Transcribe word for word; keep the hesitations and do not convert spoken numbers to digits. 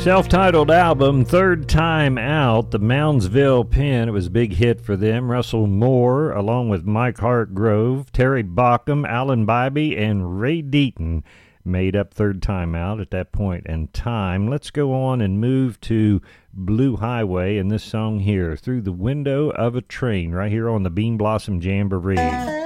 Self-titled album, Third Time Out, the Moundsville Pen. It was a big hit for them. Russell Moore, along with Mike Hartgrove, Terry Bauckham, Alan Bybee, and Ray Deaton made up Third Time Out at that point in time. Let's go on and move to Blue Highway and this song here, Through the Window of a Train, right here on the Bean Blossom Jamboree.